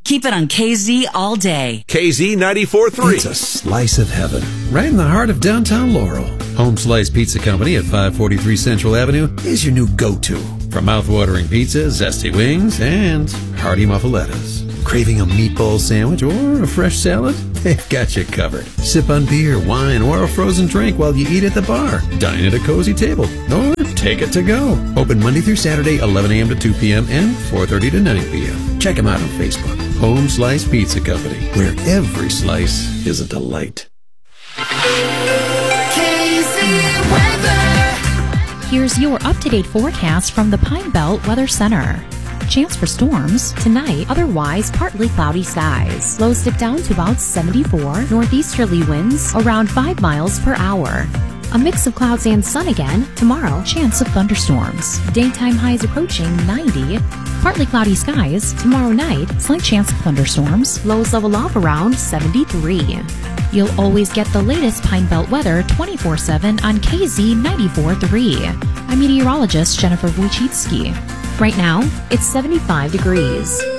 Keep it on KZ all day. KZ 94.3. It's a slice of heaven, right in the heart of downtown Laurel. Home Slice Pizza Company at 543 Central Avenue is your new go-to. For mouth-watering pizza, zesty wings, and hearty muffalettas. Craving a meatball sandwich or a fresh salad? They've got you covered. Sip on beer, wine, or a frozen drink while you eat at the bar. Dine at a cozy table. Or take it to go. Open Monday through Saturday, 11 a.m. to 2 p.m. and 4:30 to 9 p.m. Check them out on Facebook. Home Slice Pizza Company, where every slice is a delight. Here's your up-to-date forecast from the Pine Belt Weather Center. Chance for storms tonight, otherwise partly cloudy skies. Lows dip down to about 74. Northeasterly winds around 5 miles per hour. A mix of clouds and sun again. Tomorrow, chance of thunderstorms. Daytime highs approaching 90. Partly cloudy skies. Tomorrow night, slight chance of thunderstorms. Lows level off around 73. You'll always get the latest Pine Belt weather 24/7 on KZ 94.3. I'm meteorologist Jennifer Wojcicki. Right now, it's 75 degrees.